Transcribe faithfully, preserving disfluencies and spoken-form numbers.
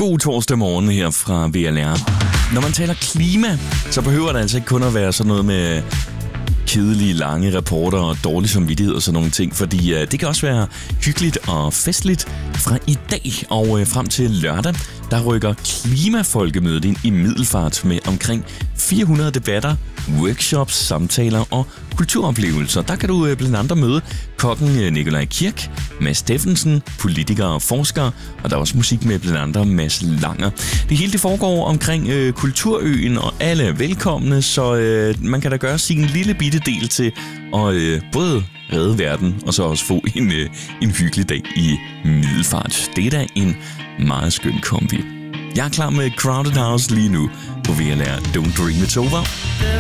God torsdag morgen her fra V L R. Når man taler klima, så behøver det altså ikke kun at være sådan noget med kedelige, lange rapporter og dårlig samvittighed og sådan nogle ting, fordi uh, det kan også være hyggeligt og festligt. Fra i dag og uh, frem til lørdag, der rykker Klimafolkemødet ind i Middelfart med omkring fire hundrede debatter, workshops, samtaler og kulturoplevelser. Der kan du uh, blandt andre møde kokken uh, Nikolaj Kirk, Mads Steffensen, politikere og forskere, og der er også musik med blandt andre Mads Langer. Det hele det foregår omkring uh, Kulturøen, og alle er velkomne, så uh, man kan da gøre sin lille bitte del til at uh, både redde verden og så også få en, uh, en hyggelig dag i Middelfart. Det er da en meget skøn kombi. Jeg er klar med Crowded House lige nu på V L R. Don't Dream It's Over.